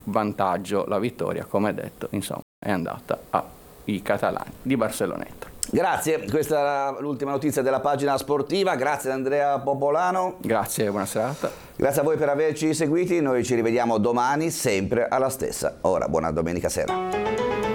vantaggio la vittoria, come detto, insomma, è andata ai catalani di Barceloneta. Grazie, questa era l'ultima notizia della pagina sportiva, grazie ad Andrea Popolano. Grazie, buona serata. Grazie a voi per averci seguiti, noi ci rivediamo domani sempre alla stessa ora. Buona domenica sera.